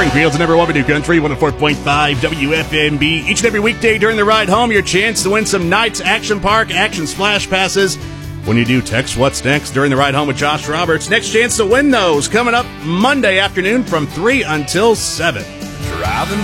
Springfield's number one New Country, 104.5 WFMB. Each and every weekday during the ride home, your chance to win some Knights Action Park Action Splash Passes. When you do, text What's Next during the ride home with Josh Roberts. Next chance to win those coming up Monday afternoon from 3 until 7. Driving